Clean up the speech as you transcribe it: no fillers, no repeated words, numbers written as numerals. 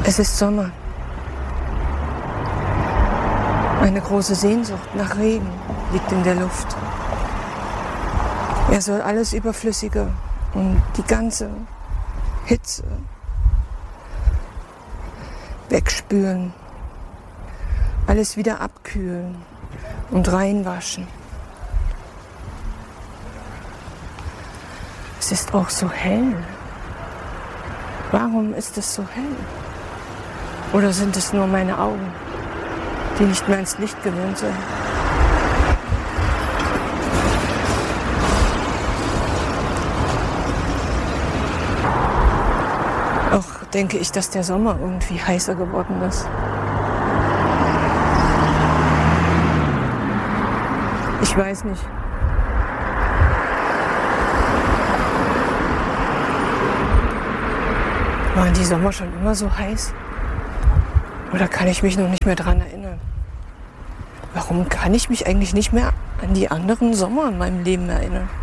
Es ist Sommer. Eine große Sehnsucht nach Regen liegt in der Luft. Er soll alles Überflüssige und die ganze Hitze wegspülen, alles wieder abkühlen und reinwaschen. Es ist auch so hell. Warum ist es so hell? Oder sind es nur meine Augen, die nicht mehr ins Licht gewöhnt sind? Auch denke ich, dass der Sommer irgendwie heißer geworden ist. Ich weiß nicht. Waren die Sommer schon immer so heiß? Oder kann ich mich noch nicht mehr dran erinnern? Warum kann ich mich eigentlich nicht mehr an die anderen Sommer in meinem Leben erinnern?